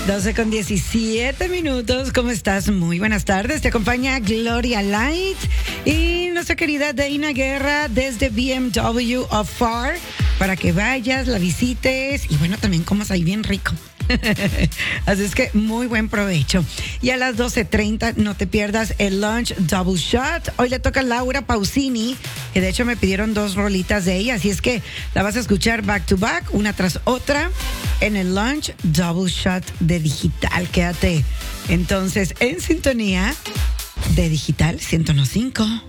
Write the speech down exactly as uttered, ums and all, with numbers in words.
doce con diecisiete minutos. ¿Cómo estás? Muy buenas tardes. Te acompaña Gloria Light y nuestra querida Deina Guerra desde B M W of Far para que vayas, la visites y bueno, también comas ahí bien rico. Así es que muy buen provecho. Y a las doce treinta no te pierdas el lunch double shot. Hoy le toca a Laura Pausini, que de hecho me pidieron dos rolitas de ella, así es que la vas a escuchar back to back, una tras otra, en el lunch double shot de Digital. Quédate entonces en sintonía de Digital ciento uno punto cinco.